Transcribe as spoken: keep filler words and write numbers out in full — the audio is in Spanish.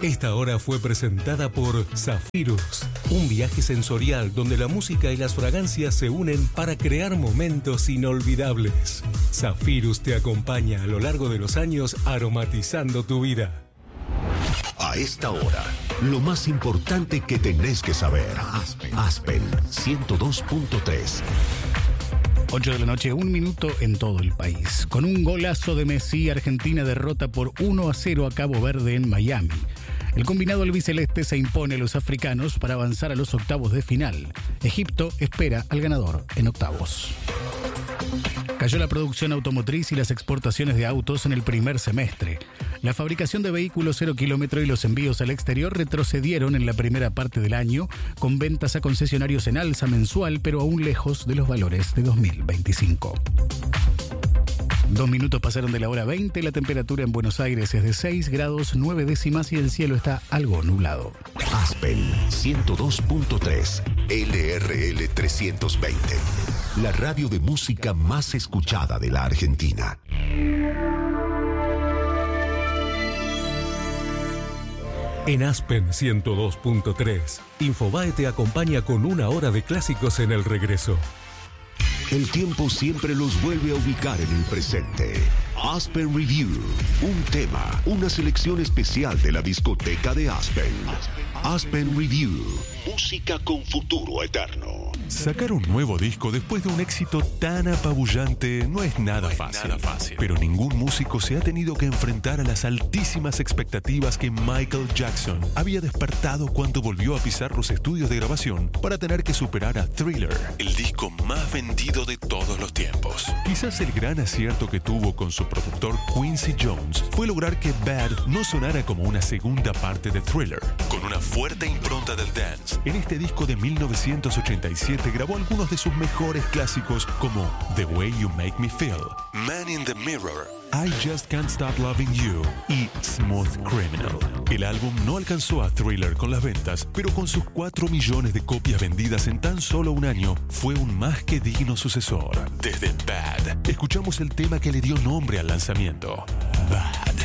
Esta hora fue presentada por Zafirus, un viaje sensorial donde la música y las fragancias se unen para crear momentos inolvidables. Zafirus te acompaña a lo largo de los años aromatizando tu vida. A esta hora, lo más importante que tenés que saber. Aspen, Aspen ciento dos punto tres. ocho de la noche, un minuto en todo el país. Con un golazo de Messi, Argentina derrota por uno a cero a Cabo Verde en Miami. El combinado albiceleste se impone a los africanos para avanzar a los octavos de final. Egipto espera al ganador en octavos. Cayó la producción automotriz y las exportaciones de autos en el primer semestre. La fabricación de vehículos cero kilómetro y los envíos al exterior retrocedieron en la primera parte del año, con ventas a concesionarios en alza mensual, pero aún lejos de los valores de dos mil veinticinco. Dos minutos pasaron de la hora veinte, la temperatura en Buenos Aires es de seis grados nueve décimas y el cielo está algo nublado. Aspen ciento dos punto tres, L R L trescientos veinte, la radio de música más escuchada de la Argentina. En Aspen ciento dos punto tres, Infobae te acompaña con una hora de clásicos en el regreso. El tiempo siempre los vuelve a ubicar en el presente. Aspen Review, un tema, una selección especial de la discoteca de Aspen. Aspen Review, música con futuro eterno. Sacar un nuevo disco después de un éxito tan apabullante no es nada, no es fácil, nada fácil. Pero ningún músico se ha tenido que enfrentar a las altísimas expectativas que Michael Jackson había despertado cuando volvió a pisar los estudios de grabación para tener que superar a Thriller, el disco más vendido de todos los tiempos. Quizás el gran acierto que tuvo con su productor Quincy Jones fue lograr que Bad no sonara como una segunda parte de Thriller. Con una fuerte impronta del dance, en este disco de mil novecientos ochenta y siete grabó algunos de sus mejores clásicos como The Way You Make Me Feel, Man in the Mirror, I Just Can't Stop Loving You y Smooth Criminal. El álbum no alcanzó a Thriller con las ventas, pero con sus cuatro millones de copias vendidas en tan solo un año, fue un más que digno sucesor. Desde Bad, escuchamos el tema que le dio nombre al lanzamiento, Bad.